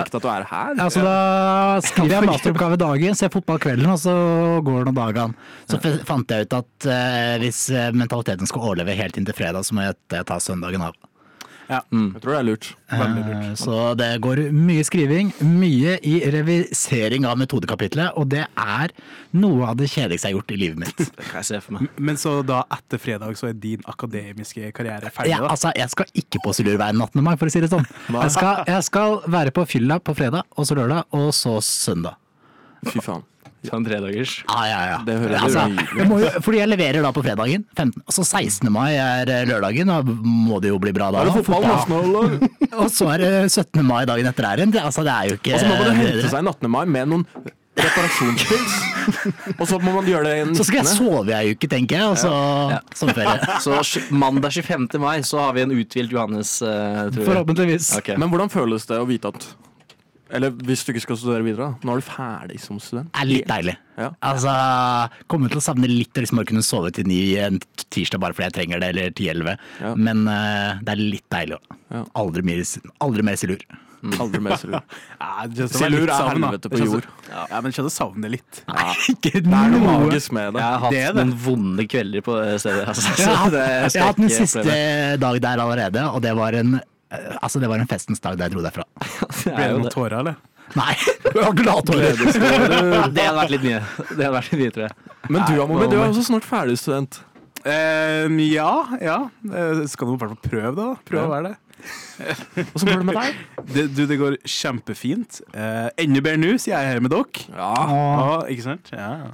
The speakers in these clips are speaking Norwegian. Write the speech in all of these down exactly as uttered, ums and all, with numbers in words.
kjekt at du er her. Ja, så da skriver jeg masteroppgave dagen, ser fotball kvelden, og så går det noen dager. Så fant jeg ut at uh, hvis mentaliteten skal overleve helt inn til fredag, så må jeg ta søndagen av. Ja, mm. Jeg tror det er lurt. Veldig lurt. Uh, så det går mye skriving, mye i revisering av metodekapitlet, og det er noe av det kjedeligste jeg har gjort i livet mitt. Det kan jeg se for meg. Men så da etter fredag så er din akademiske karriere ferdig ja, da? altså, jeg skal ikke på Silurveien natten med meg, for å si det sånn. Jeg skal, jeg skal være på fylla på fredag, og så lørdag, og så søndag. Fy faen. Sånn tredagers. Ja, ja, ja. Det hører altså, jeg jeg må jo, fordi jeg leverer da på fredagen, femten, og så sekstende mai er lørdagen, da må det jo bli bra da. Er det fotball national? Og så er det syttende mai dagen etter her igjen. Altså, det er jo ikke... Og så må man hente seg nattende mai med noen reparasjonspils. Og så må man gjøre det i Så skal jeg sove ei uke, tenker jeg, og så ja. Som ferie. Så mandag tjuefemte mai så har vi en uthvilt Johannes, uh, tror jeg. Forhåpentligvis. Okay. Men hvordan føles det å vite at eller hvis du ikke skal studere videre, nå er du ferdig som student? Det er litt deilig. Ja. Altså, kommer til å savne litt å liksom kunne sove til ni en tirsdag bare fordi jeg trenger det, eller ti elleve. Ja. Men uh, det er litt deilig også. Ja. Aldri mer, aldri mer silur. Mm. Aldri mer silur. ja, silur er helvete på jord. Ja, ja men skjønner savne litt. Ja. Ikke det er noe magisk med det. Jeg har hatt det noen vonde kvelder på stedet. Altså. Jeg har, jeg har hatt den siste dag der allerede, og det var en Altså, det var en festens dag der jeg dro derfra. Ble det noen tårer, eller? Nei, jeg har ikke latt tårer. Det hadde vært litt mye. Det hadde vært litt mye, tror jeg. Men du, Amome, du er også snart ferdig student. Uh, ja, ja. Uh, skal du i hvert fall prøve da? Prøve ja. Å være det. Og så går det med deg? Det, du, det går kjempefint. Uh, enda bedre nå, sier jeg her med dere. Ja. Ah, ikke sant? Ja.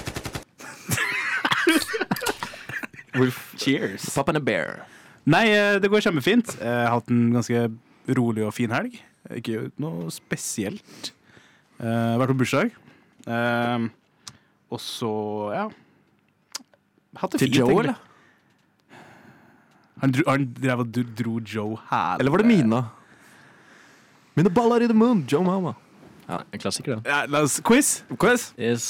Cheers. Pop and a bear. Nei, det går kjempefint. Jeg har hatt en ganske rolig og fin helg. Ikke gjort noe spesielt. Uh, vært på bursdag. Uh, og så, ja. Hatt det fint, Til Joe, egentlig. eller? Han, dro, han drev og dro Joe her. Eller var det Mina? Mine baller i the moon, Joe Mama. Ja, en klassiker, da. Ja, la oss, quiz. Quiz? Yes.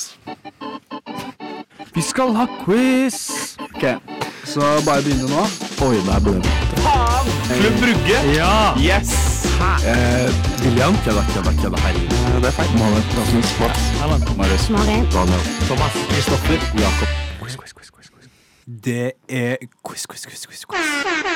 Vi skal ha quiz! Ok, så bare begynne nå. Oi, det er blød. Faen! Klubb Brugge? Ja! Yes! Eh, William? Kødda, kødda, kødda, herregud. Eh, det er feil. Mohamed, Rasmus, Mats. Marius. Daniel. Thomas. Kristoffer. Jakob. Quiz, quiz, quiz, quiz, quiz. Det er quiz, quiz, quiz, quiz, quiz.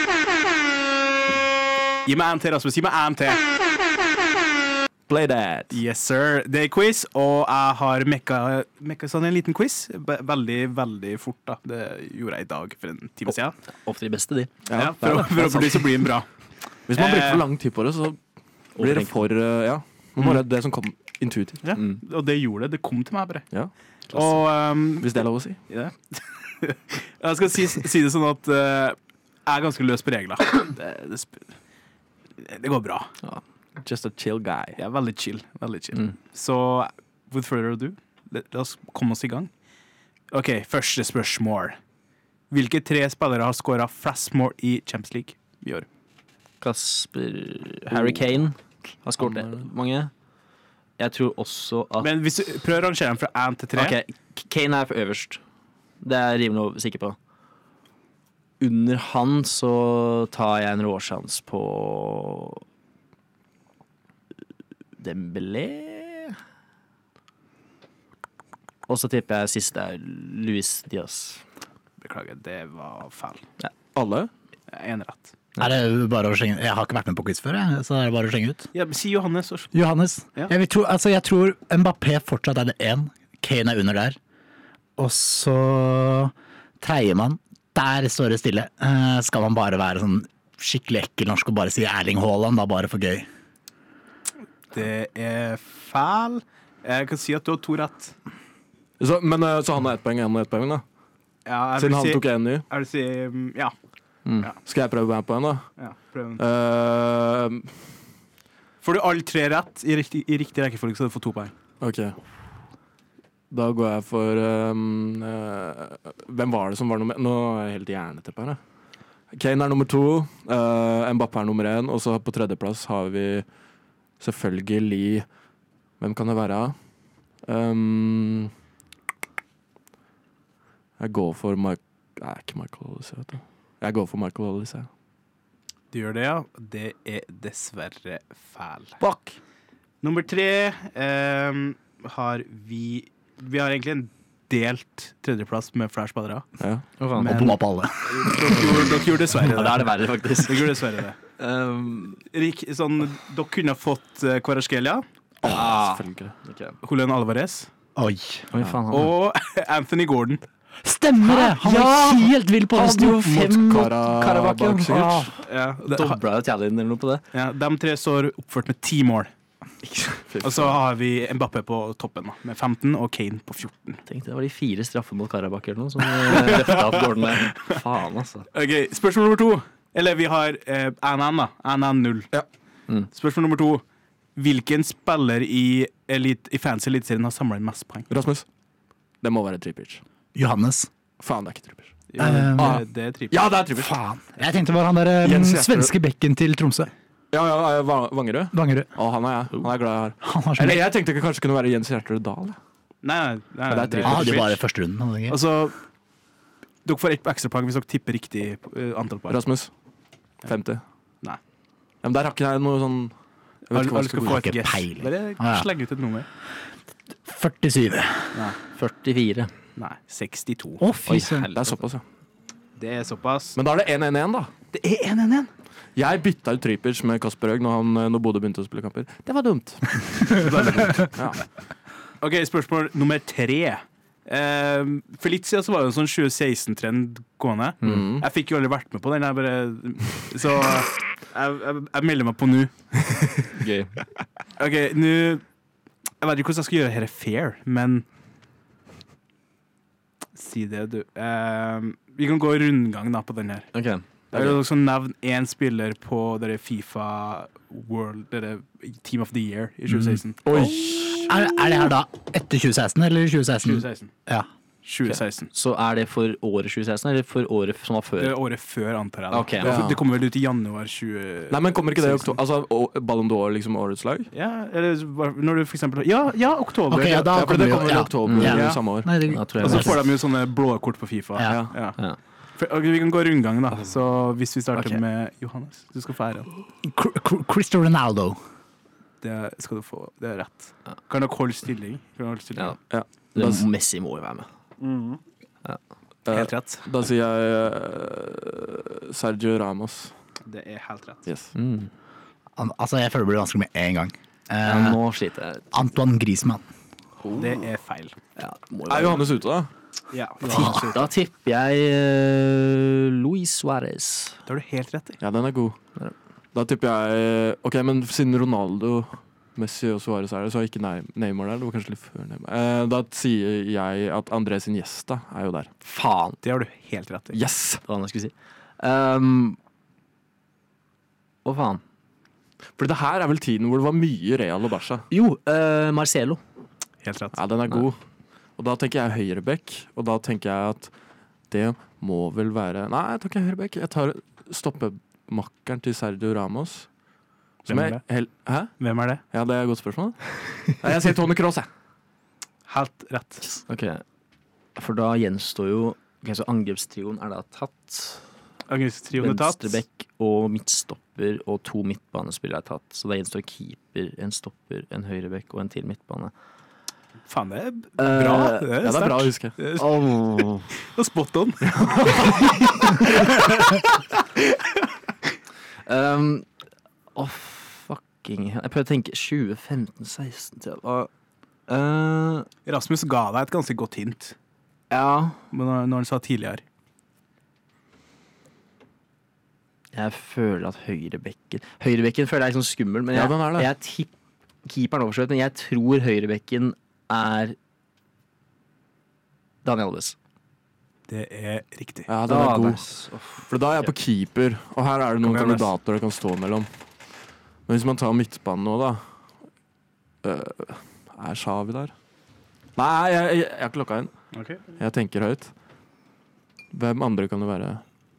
Gi meg en til, Rasmus. Gi meg en til. Play that. Yes, sir. Det er quiz, og jeg har mekka, mekka sånn en liten quiz. Veldig, veldig fort, da. Det gjorde jeg i dag for en time siden. Ofte de beste, de. Ja, ja, for, for å bli så blir den bra. Hvis man bruker for lang tid på det, så blir det for, uh, ja. Man må mm. det som kom intuitivt. Ja, mm. og det gjorde det. Det kom til meg bare. Ja. Og, um, hvis det er lov å si. Ja. Jeg skal si, si det sånn at uh, jeg er ganske løs på regler. Det, det, det går bra. Ja. Just a chill guy. Ja, veldig chill. Veldig chill. Mm. Så, with further ado, la oss komme oss i gang. Ok, første spørsmål. Hvilke tre spillere har skåret flest mål i Champions League i år? Kasper Harry Kane har skåret det. Mange. Jeg tror også at Men hvis du prøver å rangere dem fra én til tre. Ok, Kane er for øverst. Det er jeg rimelig sikker på. Under han så tar jeg en råsjans på Dembélé. Og så tipper jeg siste er Luis Diaz. Beklager, det var feil. Ja. Alle? En rett. Er det bare å slenge? Jeg har ikke vært med på quiz før, jeg, så er det bare å slenge ut. Ja, si Johannes. Johannes. Ja. Jeg, vil tro, altså, jeg tror Mbappé fortsatt er det én. Kane er under der. Og så tredjemann. Der står det stille. Uh, skal man bare være sånn skikkelig ekkel norsk og bare si Erling Haaland, da bare for gøy? Det er feil. Jeg kan si at du har to rett. Så, men så han har ett poeng, han har ett poeng, da? Ja, siden han si, tok en ny? Jeg vil si, ja. Mm. ja. Skal jeg prøve meg på en, da? Ja, prøv den. Uh, Får du alle tre rett i riktig, i riktig rekkefølge, så du får to poeng. Ok. Da går jeg for um, uh, hvem var det som var nummer Nå er jeg helt hjernete på her, da. Kane er nummer to, uh, Mbappé er nummer én, og så på tredjeplass har vi selvfølgelig hvem kan det være? Um, jeg går for Mike, Nei, ikke Michael Olise, vet du. Jeg går for Michael Olise. Du gjør det, ja. Det er dessverre feil. Fuck! Nummer tre eh, har vi Vi har egentlig en delt tredjeplass med flere spillere. Ja. Hva faen? Men- Og bomma på alle. Dere gjorde, dere gjorde dessverre Ja, da er det. det verre, faktisk. Dere gjorde dessverre det. Um, Rik, sånn, dere kunne ha fått uh, Kvaratskhelia, ah, Selvfølgelig. ok. Julian Alvarez Oi. Oi, faen, han og Anthony Gordon. Stemmer det! Han var Ja! helt vill på Han høsten. hadde jo fem Mot mot Kara- Karabakh. Karabakh, sikkert. Ah, Ja, det, Dobla jo tallinn eller noe på det. ja, de tre står oppført med ti mål. Og så har vi Mbappé på toppen da, med femten og Kane på fjorten. Tenkte det var de fire straffer mot Karabakh eller noe som eh, løfta opp Gordon der. Faen, altså. Ok, Spørsmål nummer to. Eller vi har én én, da. én én null. Ja. Mm. Spørsmål nummer to. Hvilken spiller i, elit, i fancy eliteserien har samla inn mest poeng? Rasmus. Det må være Trippic. Johannes. Faen, det er ikke Trippic. Ja, Um, det, det er Trippier. Ja, det er Trippic. Faen. Jeg tenkte bare han der eh, Jens Hjerterud. svenske bekken til Tromsø. Ja, ja, ja, Va- Vangerød. Vangerud. Å, han er jeg. Han er jeg glad jeg har. Han har så Eller mye. jeg tenkte det kanskje kunne være Jens Hjerterud Dahl. jeg. Nei, nei, nei, det er Trippier. Han hadde jo Trippier. bare første runden. hadde han ikke? Altså, dere får ett ekstrapoeng hvis dere tipper riktig eh, antall poeng. Rasmus. femti. Nei. Ja, men der har ikke jeg noe sånn jeg vet Alle ikke hva alle jeg skal skal få gå et Ikke guess. peiling. Bare Ah, ja. sleng ut et nummer. førtisju. førtifire. Nei, sekstito. Å, fy Oi, søren. Det er såpass, ja. Det er såpass. Men da er det én én én, da. Det er én én én. Jeg bytta ut Tripic med Kasper Høeg når, han- når Bodø begynte å spille kamper. Det var dumt. Veldig dumt. Ja. Ok, spørsmål nummer tre. Eh, for litt siden så var det en sånn tjue seksten-trend gående. Mm. Jeg fikk jo aldri vært med på den. Jeg bare, så jeg, jeg, jeg melder meg på nå. Gøy. Ok, nå Jeg vet ikke hvordan jeg skal gjøre dette fair, men si det, du. Eh, vi kan gå rundgang da på den her. Ok. Jeg vil også nevne én spiller på dere Fifa World dere Team of the Year i tjue seksten. Oi! Er, er det her da etter tjue seksten eller tjue seksten? tjue seksten. Ja. tjue seksten. Så er det for året tjue seksten, eller for året som var Det før? er året før, antar jeg. Da. Ok. Ja. Det kommer vel ut i januar tjue... Nei, men kommer ikke det i oktober? Altså, å- Ballon d'Or, liksom årets lag? Ja, eller når du for eksempel Ja, ja oktober. Ok, ja, da Ja, for det kommer kommer i ja. oktober Ja. i samme år. Nei, det, Da tror jeg Og så det. får de jo sånne blå kort på Fifa. Ja. Ja. Ja. For, ok, vi kan gå rundgang, da. Så hvis vi starter Ok. med Johannes, du skal få æren. Cr- Cr- Cristiano Ronaldo. Det skal du få. Det er rett. Kan dere holde stilling? Kan dere holde stilling? Ja. Det, Messi må jo være med. Helt rett. Da sier jeg eh, Sergio Ramos. Det er helt rett. Yes. Mm. Han, altså, jeg føler det blir vanskelig med en gang. Ja, Eh, nå sliter jeg. Antoine Griezmann. Det er feil. Ja, må jo Er være. Johannes ute, da? Ja, Tipp- Da tipper jeg uh, Luis Suárez. det har du helt rett i. Ja, den er god. Da tipper jeg OK, men siden Ronaldo, Messi og Suárez er det, så er ikke Ney- Neymar der. Det var kanskje litt før Neymar. Eh, da sier jeg at Andrés Iniesta er jo der. Faen, Det har du helt rett i. Yes! det var hva jeg skulle si. Um, Å, faen. For det her er vel tiden hvor det var mye Real og Barca. Jo, uh, Marcelo. Helt rett. Ja, den er god. Og da tenker jeg høyreback, og da tenker jeg at det må vel være Nei, jeg tar ikke høyreback. Jeg tar stoppemakkeren til Sergio Ramos. Som Hvem er jeg hel- Hæ? Hvem er det? Ja, det er et godt spørsmål. Nei, jeg sier Tony Kroos, jeg. Helt rett. Ok, for da gjenstår jo ok, så angrepstrioen er da tatt. Angrepstrioen er tatt. Venstrebekk og midtstopper og to midtbanespillere er tatt. Så da gjenstår keeper, en stopper, en høyrebekk og en til midtbane. Faen, det er bra. Eh, Det er, Ja, det er bra å sterkt. huske. Det er Oh. spot on. Um, Å, fucking hell. Jeg prøver å tenke tjue femten seksten til hva uh, Rasmus ga deg et ganske godt hint Ja. når når han sa tidligere. Jeg føler at høyrebekken Høyrebekken føler jeg er sånn skummel, men Ja, jeg, den er det. jeg tipp, keeperen overskjøt, men jeg tror høyrebekken er Daniel Alves. Det er riktig. Ja, den er god. Alves. Uff. For da er jeg på keeper, og her er det noen Kom igjen, kandidater det kan stå mellom. Men hvis man tar midtbanen nå, da øh, Er Xavi der? Nei, jeg, jeg, jeg har ikke lokka inn. Okay. Jeg tenker høyt. Hvem andre kan det være?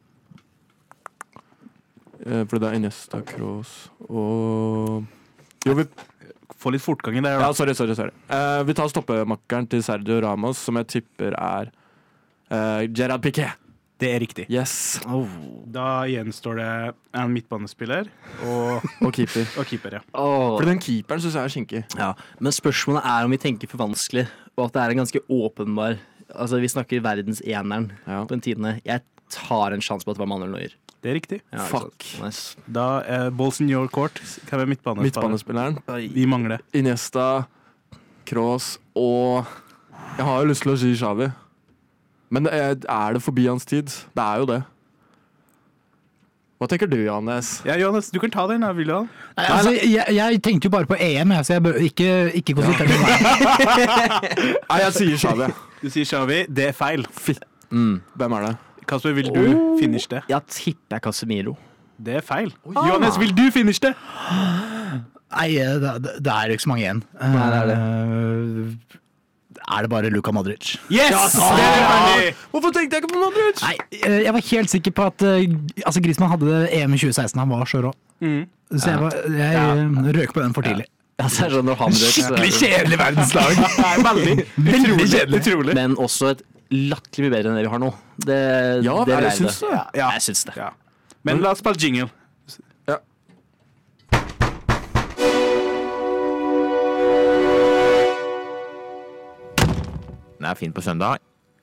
Eh, For det er Iniesta, Kroos og Jo, vi Få litt fortgang i det. Ja, Da. sorry, sorry. sorry. Eh, vi tar stoppemakkeren til Sergio Ramos, som jeg tipper er uh, Gerard Piqué. Det er riktig. Yes. Oh. Da gjenstår det en midtbanespiller og, Og keeper. og keeper, ja. Oh. For den keeperen syns jeg er skinkig. Ja, men spørsmålet er om vi tenker for vanskelig, og at det er en ganske åpenbar. Altså, vi snakker verdens eneren Ja. på den tiden. Jeg tar en sjanse på at det var Manuel Neuer. Det er riktig. Ja, Fuck. ikke sant? Nice. Da er balls in your court. Hvem er midtbanespiller? Midtbanespilleren. Vi mangler. Iniesta, Kroos og Jeg har jo lyst til å si Xavi. Men det er, er det forbi hans tid? Det er jo det. Hva tenker du, Johannes? Ja, Johannes, du kan ta den, da, vil du ha? Nei, altså, jeg, jeg tenkte jo bare på E M, jeg, så jeg bør ikke, ikke konsultere meg. Nei, jeg sier Xavi. Du sier Xavi. Det er feil. Mm. Hvem er det? Kasper, vil du finish det? Jeg tipper jeg Casemiro. Det er feil. Johannes, vil du finish det? Nei, det, det er jo ikke så mange igjen. Nei, det er det. Eh, er det bare Luka Modric? Yes! Det er ferdig! Hvorfor tenkte jeg ikke på Modric? Nei, eh, jeg var helt sikker på at eh, altså Griezmann hadde E M i tjue seksten, han var så rå. Mm. Så jeg, var, jeg eh, røk på den for tidlig. Ja, så er det sånn når han røk, så er Skikkelig det- kjedelig verdenslag. Veldig. Veldig kjedelig. Utrolig. Men også et latterlig mye bedre enn det vi har nå. Det, Ja, det jeg vil syns det. Ja, ja. Jeg syns det. Ja. Men la oss spille jingle. Den er fin på søndag.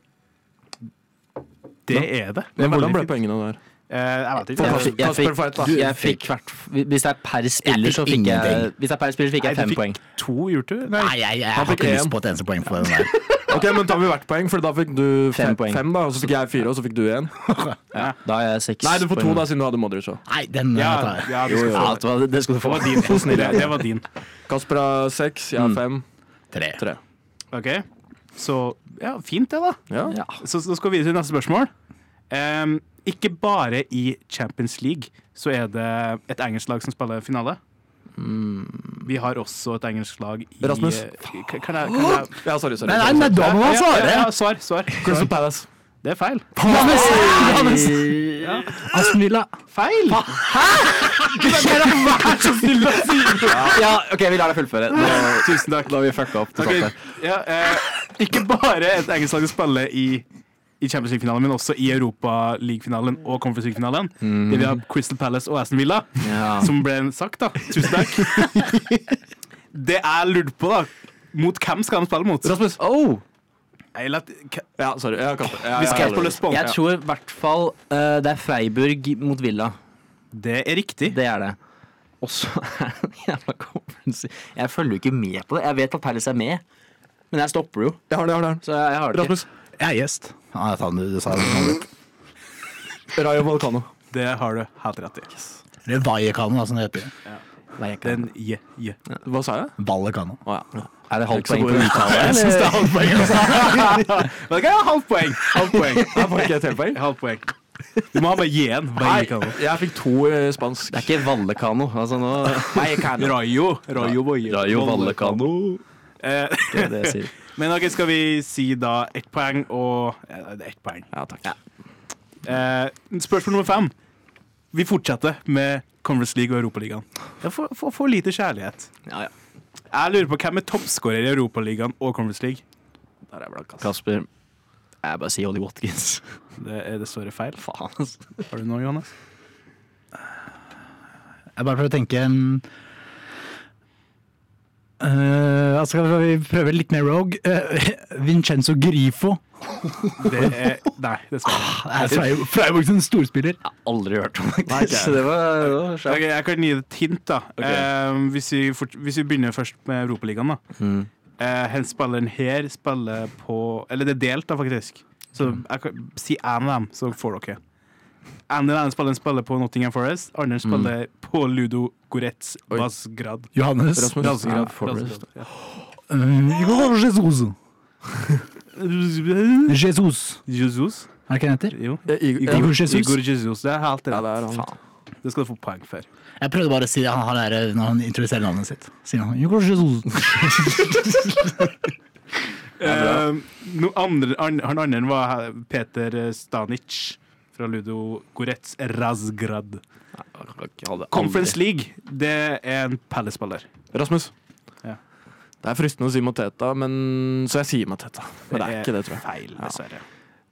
Det er det. det Men er hvordan veldig ble fint. poengene der? Eh, jeg vet ikke. Jeg, Kasper, fikk- jeg, Kasper fikk, får ett, da. du, jeg fikk hvert Hvis det er per spiller, så fikk fikk jeg ingenting. Hvis det er per spiller, så fikk Nei, jeg du fem fikk poeng. To, gjorde du? Nei. Nei, jeg, jeg Han har fikk ikke en. lyst på et eneste poeng på den der. Ok, men tar vi hvert poeng, for da fikk du Fem fem, poeng. fem da, og så fikk jeg fire, og så fikk du én. Ja. Da er jeg seks Nei, du får to poeng. da, siden du hadde Modric òg. Nei, den Ja, eh, tar jeg. ja, du skal Ja, få vet du hva, det skal du få. det. Det, det var din. Kasper har seks, jeg har Mm. fem. Tre. Tre. Ok, så ja, fint det da. Ja. Ja. Så, så skal vi videre til neste spørsmål. Ehm, ikke bare i Champions League så er det et engelsk lag som spiller finale. Vi har også et engelsk lag i Rasmus. Kan kan jeg, kan jeg Ja, sorry, sorry. Nei, nei, nei, da må man Ja, svare! ja, ja, svar, svar. Crystal Palace. Det er feil. Johannes! Johannes! Ja. Aston Villa. Feil! Ja, OK, vi lar deg fullføre. Nå, Tusen takk. da har vi fucka opp. Ok, Okay. ja, eh, ikke bare et engelsk lag som spiller i, i Champions League-finalen, men også i Europa League-finalen og Conference League-finalen. Mm. Det vi har Crystal Palace og Aston Villa, Ja. som ble sagt, da. Tusen takk. Det jeg lurte på, da. Mot hvem skal de spille mot? Rasmus. Oh, Jeg let, Ja, sorry. Ja, Kasper. Ja, vi ja, skal ja, på respons. jeg tror i hvert fall eh, det er Freiburg mot Villa. Det er riktig. Det er det. Og så er det en jævla conference. Jeg følger jo ikke med på det. Jeg vet at Palace er med, men jeg stopper jo. Jeg har det, jeg har det. Så jeg har det ikke. Rasmus. Jeg er gjest. Ja, jeg tar den, du sa det. Rayo Vallecano. Det har du helt rett i. Eller Vallecano, som det heter. Den, yeah, yeah. Hva sa jeg? Vallecano. Å ja. Er det halvt Ikke så poeng på god idé. uttale? Jeg syns det er halvt poeng. altså. Men det er halvt poeng. Halvt poeng. Jeg får ikke et helt poeng. Halvt poeng. Du må ha med J-en. Nei, jeg fikk to i spansk. Det er ikke Vallecano. Altså nå Rayo. Rayo Boye. Rayo Vallecano. Eh, Det er det jeg sier. men ok, skal vi si da ett poeng og ja, det er ett poeng. Ja, takk. Eh, spørsmål nummer fem. Vi fortsetter med Conference League og Europaligaen. Jeg får, får, får lite kjærlighet. Ja, ja. Jeg lurer på hvem er toppskårer i Europaligaen og Conference League. Der er jeg blank, ass. Kasper. Jeg bare sier Ollie Watkins. Det er dessverre feil. Faen, altså. Har du noe, Johannes? Jeg bare prøver å tenke um, uh, altså Skal vi prøve litt mer rogue? Uh, Vincenzo Grifo. Det er Nei, dessverre. Det er Freib- Freiburg sin storspiller. Jeg har aldri hørt om det. Nei, ikke jeg. Så det var, det var Ok, skjønt. jeg kan gi deg et hint, da. Eh, hvis, vi fort, hvis vi begynner først med Europaligaen, da. Mm. Eh, hen spilleren her spiller på Eller det er delt, da, faktisk. Så jeg kan si en av dem, så får dere. En av dem spilleren spiller på Nottingham Forest, andre spiller på Ludo Goretz Oi. Basgrad. Johannes. Rasmus. Basgrad. Ja, Forest. Basgrad, ja. Uh, Igor Jesus. Jesus. Jesus? Er det ikke han heter? Jo. Eh, Igor- Igor Jesus. Igor Jesus. Det er helt Ja, rett. det er han. Faen. Det skal du få poeng for. Jeg prøvde bare å si han, han er, når han introduserer navnet sitt. Sier han Igor Jesus. Eh, no andre, an, han andre var Peter Stanic fra Ludo Goretz Razgrad. Conference League, det er en Palace-spiller. Rasmus. Ja. Det er fristende å si Mateta, men så jeg sier Mateta. Men det er ikke det, tror jeg. Feil, Ja. dessverre.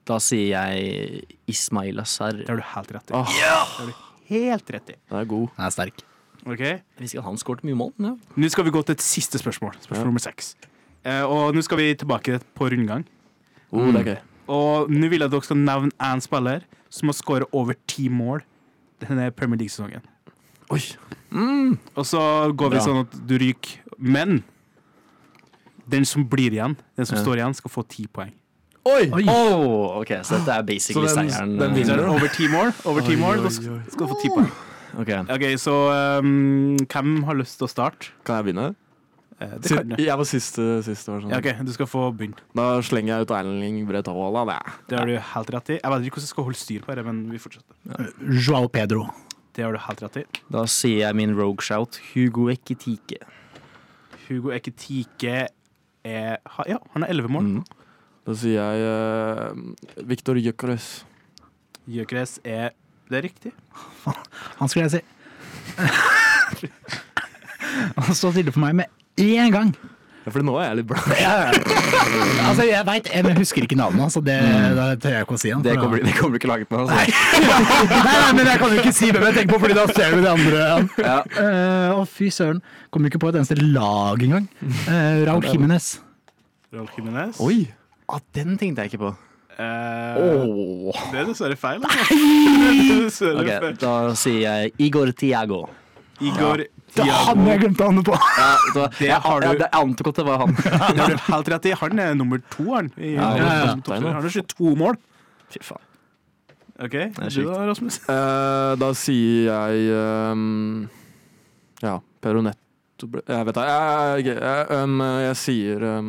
Da sier jeg Ismail Assar. Det har du helt rett i. Åh, Det har du helt rett i. det er god. Den er sterk. Ok, Jeg visste ikke at han skåret mye mål. Men ja. nå skal vi gå til et siste spørsmål. Spørsmål Ja. nummer seks. Eh, og nå skal vi tilbake på rundgang. Oh, det er gøy. Og nå vil jeg at dere skal nevne en spiller som har skåret over ti mål denne Premier League-sesongen. Oi. Og så går vi Bra. sånn at du ryker. Men den som blir igjen, den som Ja. står igjen, skal få ti poeng. Oi! Oi. Oh, ok, så dette er basically Så den- seieren. den eh, vinner du? Over ti mål, over ti Oi, mål, oi, da skal oi. skal du få ti poeng. Ok. Ok, så um, hvem har lyst til å starte? Kan jeg begynne? Eh, det kan du. Jeg var siste. siste var sånn. Ja, ok, du skal få begynne. Da slenger jeg ut Erling Braut Haaland. jeg. Det har du helt rett i. Jeg vet ikke hvordan jeg skal holde styr på det, men vi fortsetter. Joao Pedro. Det har du helt rett i. Da sier jeg min rogue shout Hugo Ekitike. Hugo Ekitike er ha- Ja, han har elleve mål. Mm. Da sier jeg uh, Victor Gyökeres. Gyökeres er Det er riktig. Han skulle jeg si. Han står stille for meg med én gang. Ja, for nå er jeg litt blank. Altså, jeg vet, men jeg husker ikke navnet hans, så det, da tør jeg ikke å si han. Det for da- kommer, det kommer du ikke laget med. Altså. Nei, nei, men jeg kan jo ikke si hvem jeg tenker på, fordi da ser du de andre. Ja. Eh, Å, fy søren. Kommer ikke på et eneste lag engang. Uh, Raúl Jiménez. Raúl Jiménez. Oi! Ah, den tenkte jeg ikke på. Eh, Oh. Det er dessverre feil. Altså. Det er dessverre Ok, feil. Da sier jeg Igor Tiago. Igor Det hadde jeg Tiago. glemt navnet på! Ja, da, Det jeg, har du- jeg, jeg antok at det var han. Det har du helt rett i. Han er nummer to, han. I, Ja, ja, ja. Han har tjueto mål. Fy faen. OK, er du sykt. da, Rasmus? Eh, da sier jeg um, Ja, Pedro Netto ble- Jeg vet da. Jeg, jeg, jeg, um, jeg sier um,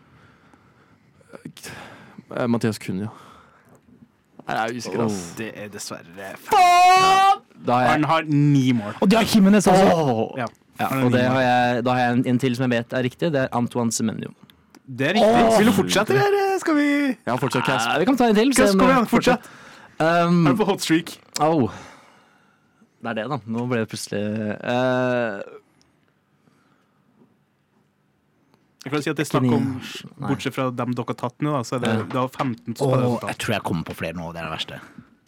eh, Mathias Cunha. Jeg er usikker, ass. Det er dessverre feil. Da har jeg, Han har ni mål. Og de har Jiménez også! Åh. Ja. Ja, Han har og ni det mål. har jeg, da har jeg en, en til som jeg vet er riktig. Det er Antoine Semenyo. Det er riktig. Åh. Vil du fortsette, eller skal vi Jeg har fortsatt cast. Eh, vi kan ta en til. se Kom om det- igjen, fortsett. Um, Er du på hot streak? Au. Det er det, da. Nå ble det plutselig eh, Jeg kan si at det er snakk om, Nei. bortsett fra dem dere har tatt nå, da, så er det, Ja. det er femten som spiller Og totalt. jeg tror jeg kommer på flere nå, det er det verste.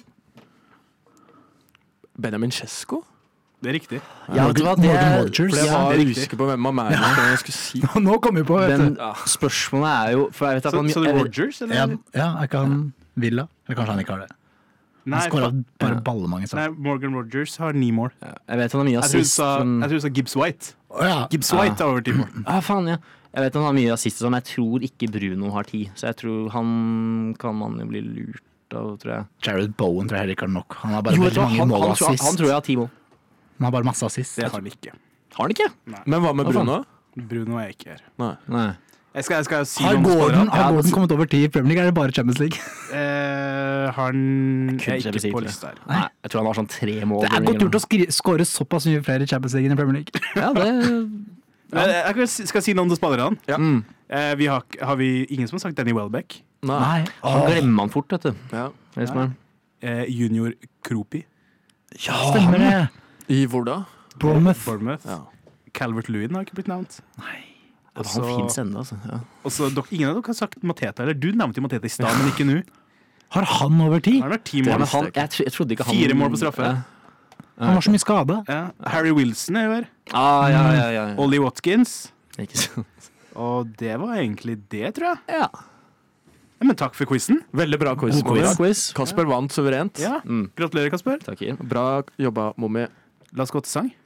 Benjamin Cesco? Det er riktig. Ja, vet du hva, det Morgan er- Rogers. For jeg Ja, var det er riktig. usikker på hvem av meg jeg skulle si. Nå kommer vi på, vet Men du. spørsmålet er jo for jeg vet at Så, han, så det jeg er vet- Rogers, eller? Ja, ja, er ikke han Villa? Eller kanskje han ikke har det? Nei, Han skåra fa- bare Ja. ballemange nei, straffer. Morgan Rogers har ni mål. ja, jeg vet han har mye Jeg tror du assist. sa, men- jeg tror du sa Gibbs White. Å ja. Gibbs Ah. White har over ti mål. Ah, faen, ja. Jeg vet han har mye assist, men jeg tror ikke Bruno har ti. Så jeg tror han kan man jo bli lurt av, tror jeg. Jared Bowen tror jeg heller ikke har nok. Han har bare Jo, vet veldig du hva, mange han, mål han, og tror, assist. han tror jeg har ti mål. Han har bare masse assist. Det har han ikke. Har han ikke? Men hva med Hva faen? Bruno? Bruno er ikke her. Nei. Nei. Jeg skal, jeg skal si Har noen Gordon, spillere. har Ja, Gordon det- kommet over ti i Premier League, eller er det bare Champions League? Eh, han Kun er ikke Champions League, på tror jeg. lista her. Nei, jeg tror han har sånn tre mål. Det er godt gjort å skri- skåre såpass mye flere i Champions League enn i Premier League. Ja, det Men Jeg kan si- skal si noen av spillerne. Ja. mm. Eh, vi har, har vi ingen som har sagt Danny Welbeck? Nei. Nei. Han glemmer man fort, vet du. Ja. Det er som er- Eh, junior Kropi? Ja, stemmer det. I hvor da? Bournemouth. Bournemouth. Ja. Calvert Lewin har ikke blitt nevnt. Han så- finnes ennå, altså. Ja. Og så dere, ingen av dere har sagt Mateta. Eller du nevnte jo Mateta i stad, men ikke nå. Har han over ti? Han har ti Ja, mål. men han, jeg, tro- jeg trodde ikke han Fire mål på straffe. Ja. Han var så mye skada. Ja. Harry Wilson er jo her. Ah, ja, ja, ja, ja. Ollie Watkins. Ikke sant. Og det var egentlig det, tror jeg. Ja. Ja, men takk for quizen. Veldig bra quiz. God quiz. Bra quiz. Kasper vant suverent. Ja. Mm. Gratulerer, Kasper. Takk. Bra jobba, Mommi. La oss gå til sang.